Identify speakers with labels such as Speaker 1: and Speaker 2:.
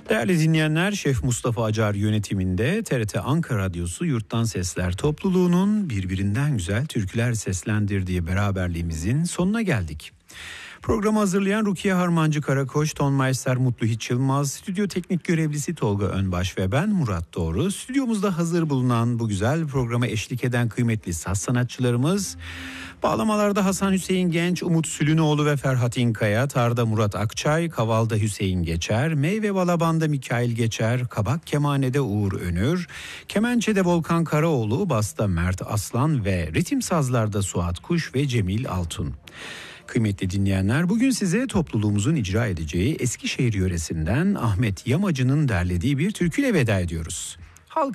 Speaker 1: Değerli dinleyenler, Şef Mustafa Acar yönetiminde TRT Ankara Radyosu Yurttan Sesler topluluğunun birbirinden güzel türküler seslendirdiği beraberliğimizin sonuna geldik. Programı hazırlayan Rukiye Harmancı Karakoç, Tonmeister Mutlu Hiç Yılmaz, stüdyo teknik görevlisi Tolga Önbaş ve ben Murat Doğru. Stüdyomuzda hazır bulunan bu güzel programa eşlik eden kıymetli saz sanatçılarımız, bağlamalarda Hasan Hüseyin Genç, Umut Sülünoğlu ve Ferhat İnkaya, tarda Murat Akçay, kavalda Hüseyin Geçer, meyve balabanda Mikail Geçer, kabak kemanede Uğur Önür, kemençede Volkan Karaoğlu, basta Mert Aslan ve ritim sazlarda Suat Kuş ve Cemil Altun. Kıymetli dinleyenler, bugün size topluluğumuzun icra edeceği Eskişehir yöresinden Ahmet Yamacı'nın derlediği bir türküyle veda ediyoruz.